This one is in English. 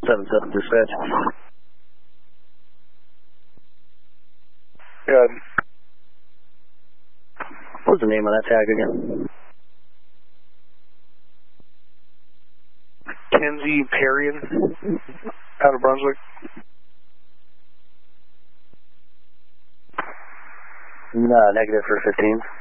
7-7 dispatch. Good. What was the name of that tag again? Kenzie Perrion, out of Brunswick. Negative for 15.